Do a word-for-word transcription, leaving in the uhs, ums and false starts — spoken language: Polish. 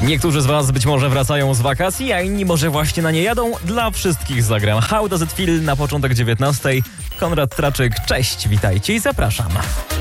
Niektórzy z Was być może wracają z wakacji, a inni może właśnie na nie jadą. Dla wszystkich zagram How Does It Feel na początek dziewiętnastej. Konrad Traczyk, cześć, witajcie i zapraszam.